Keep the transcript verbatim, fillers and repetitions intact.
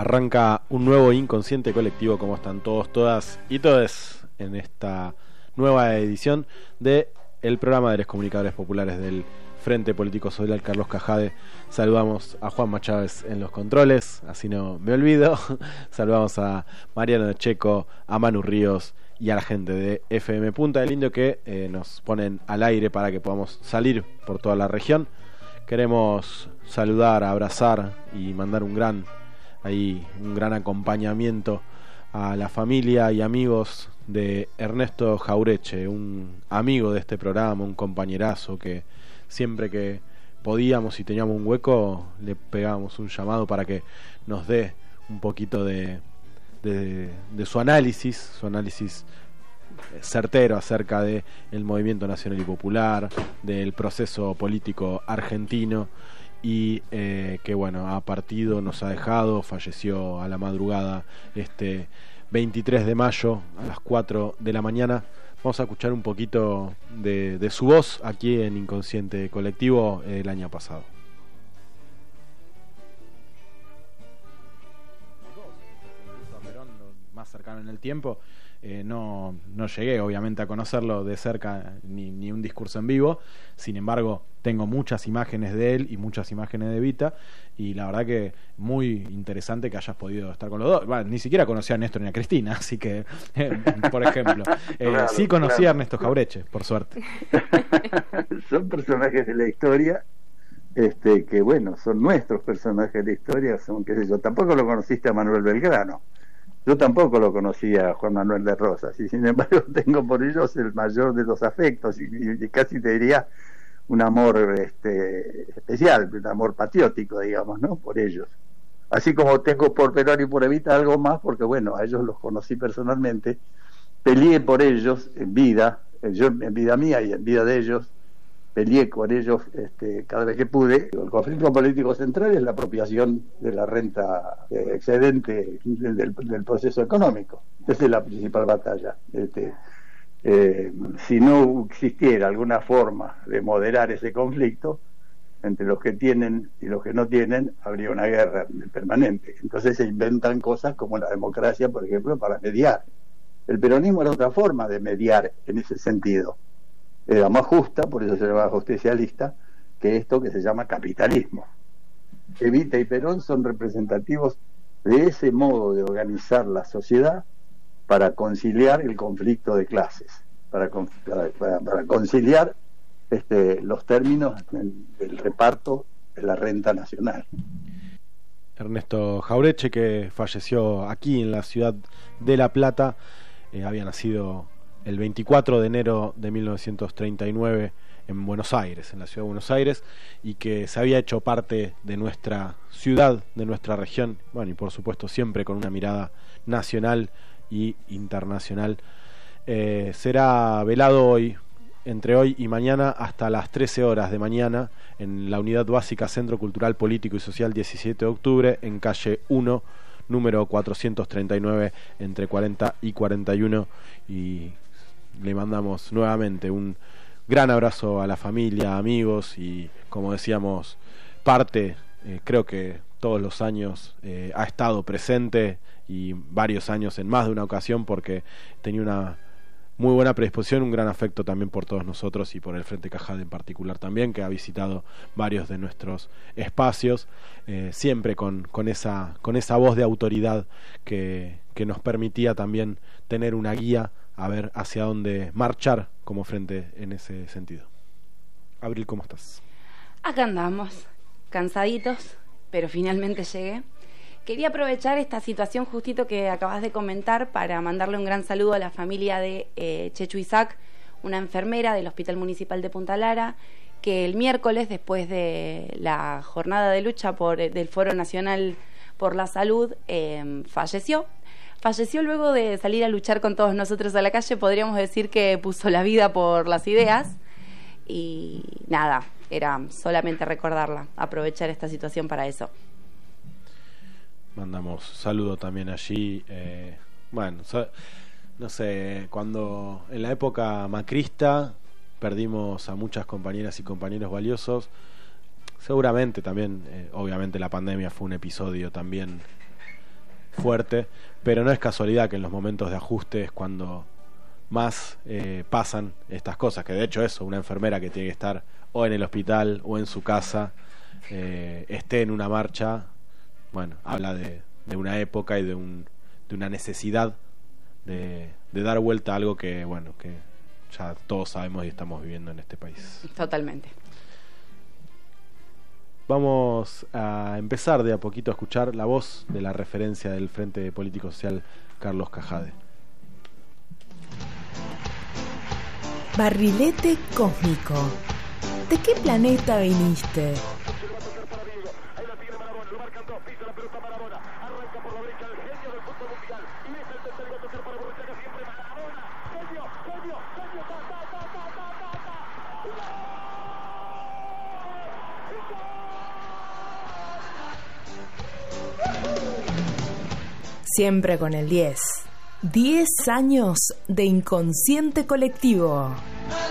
Arranca un nuevo Inconsciente Colectivo. ¿Cómo están todos, todas y todes en esta nueva edición de el programa de los comunicadores populares del Frente Político Social Carlos Cajade? Saludamos a Juanma Chávez en los controles, así no me olvido. Saludamos a Mariano Checo, a Manu Ríos y a la gente de F M Punta del Indio que eh, nos ponen al aire para que podamos salir por toda la región. Queremos saludar, abrazar y mandar un gran ahí un gran acompañamiento a la familia y amigos de Ernesto Jaureche, un amigo de este programa, un compañerazo que siempre que podíamos y teníamos un hueco le pegábamos un llamado para que nos dé un poquito de, de, de su análisis, su análisis certero acerca de el movimiento nacional y popular, del proceso político argentino, y eh, que bueno, ha partido, nos ha dejado, falleció a la madrugada este veintitrés de mayo a las cuatro de la mañana. Vamos a escuchar un poquito de, de su voz aquí en Inconsciente Colectivo el año pasado. Más cercano en el tiempo, eh, no, no llegué obviamente a conocerlo de cerca ni, ni un discurso en vivo. Sin embargo, tengo muchas imágenes de él y muchas imágenes de Evita, y la verdad que muy interesante que hayas podido estar con los dos. Bueno, ni siquiera conocía a Néstor ni a Cristina, así que eh, por ejemplo eh, claro, sí conocí claro. a Ernesto Jaureche, por suerte. Son personajes de la historia, este que bueno, son nuestros personajes de la historia, son qué sé yo. Tampoco lo conociste a Manuel Belgrano. Yo tampoco lo conocía a Juan Manuel de Rosas, y sin embargo tengo por ellos el mayor de los afectos, y, y casi te diría un amor este, especial, un amor patriótico, digamos, ¿no? Por ellos. Así como tengo por Perón y por Evita algo más, porque bueno, a ellos los conocí personalmente, peleé por ellos en vida, yo en vida mía y en vida de ellos, peleé con ellos este, cada vez que pude. El conflicto político central es la apropiación de la renta eh, excedente del, del proceso económico. Esa es la principal batalla. Este, eh, si no existiera alguna forma de moderar ese conflicto entre los que tienen y los que no tienen, habría una guerra permanente. Entonces se inventan cosas como la democracia, por ejemplo, para mediar. El peronismo era otra forma de mediar en ese sentido. Era más justa, por eso se llama justicialista, que esto que se llama capitalismo. Evita y Perón son representativos de ese modo de organizar la sociedad para conciliar el conflicto de clases, para, para, para conciliar este, los términos del, del reparto de la renta nacional. Ernesto Jaureche, que falleció aquí en la ciudad de La Plata, eh, había nacido el veinticuatro de enero de mil novecientos treinta y nueve en Buenos Aires, en la ciudad de Buenos Aires, y que se había hecho parte de nuestra ciudad, de nuestra región, bueno, y por supuesto siempre con una mirada nacional y internacional. Eh, será velado hoy, entre hoy y mañana, hasta las trece horas de mañana, en la Unidad Básica Centro Cultural Político y Social diecisiete de octubre, en calle uno, número cuatrocientos treinta y nueve, entre cuarenta y cuarenta y uno, y le mandamos nuevamente un gran abrazo a la familia, amigos, y como decíamos, parte, eh, creo que todos los años eh, ha estado presente, y varios años en más de una ocasión, porque tenía una muy buena predisposición, un gran afecto también por todos nosotros y por el Frente Cajade en particular también, que ha visitado varios de nuestros espacios, eh, siempre con, con esa con esa voz de autoridad que, que nos permitía también tener una guía a ver hacia dónde marchar como frente en ese sentido. Abril, ¿cómo estás? Acá andamos, cansaditos, pero finalmente llegué. Quería aprovechar esta situación justito que acabas de comentar para mandarle un gran saludo a la familia de eh, Chechu Isaac, una enfermera del Hospital Municipal de Punta Lara, que el miércoles, después de la jornada de lucha por, del Foro Nacional por la Salud, eh, falleció. Falleció luego de salir a luchar con todos nosotros a la calle. Podríamos decir que puso la vida por las ideas. Y nada, era solamente recordarla, aprovechar esta situación para eso. Mandamos saludo también allí. Eh, bueno, so, no sé, cuando en la época macrista perdimos a muchas compañeras y compañeros valiosos, seguramente también, eh, obviamente la pandemia fue un episodio también fuerte, pero no es casualidad que en los momentos de ajuste es cuando más eh, pasan estas cosas, que de hecho eso, una enfermera que tiene que estar o en el hospital o en su casa, eh, esté en una marcha, bueno, habla de, de una época y de, un, de una necesidad de, de dar vuelta a algo que, bueno, que ya todos sabemos y estamos viviendo en este país. Totalmente. Vamos a empezar de a poquito a escuchar la voz de la referencia del Frente Político Social, Carlos Cajade. Barrilete cósmico. ¿De qué planeta viniste? Siempre con el diez. diez años de inconsciente colectivo.